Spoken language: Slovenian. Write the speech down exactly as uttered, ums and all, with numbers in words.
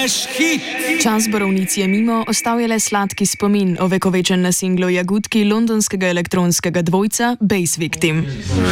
Trash hit! Čas borovnic je mimo, ostal je le sladki spomin, ovekovečen na singlu Jagudki londonskega elektronskega dvojca Bass Victim.